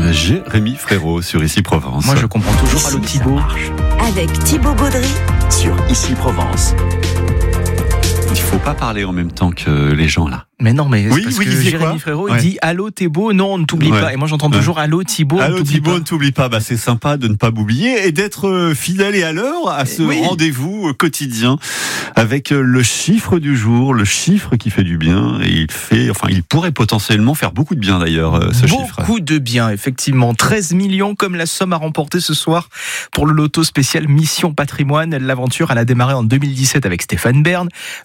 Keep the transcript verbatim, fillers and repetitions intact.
Jérémy Frérot sur Ici Provence. Moi je comprends toujours Allô Thibaut. Avec Thibaut Gaudry sur Ici Provence. Il faut pas parler en même temps que les gens là. Mais non, mais oui, parce oui, que Jérémy Frérot, ouais. il dit Allô Thibaut, non, on ne t'oublie ouais. pas. Et moi j'entends ouais. toujours Allô Thibaut, Allô on Thibaut, pas. ne t'oublie pas. Bah, c'est sympa de ne pas m'oublier et d'être fidèle et à l'heure à ce oui. rendez-vous quotidien avec le chiffre du jour, le chiffre qui fait du bien. Et il fait, enfin, il pourrait potentiellement faire beaucoup de bien d'ailleurs, ce beaucoup chiffre. Beaucoup de bien, effectivement. treize millions comme la somme à remporter ce soir pour le loto spécial Mission Patrimoine. L'aventure, elle a démarré en deux mille dix-sept avec Stéphane Bern.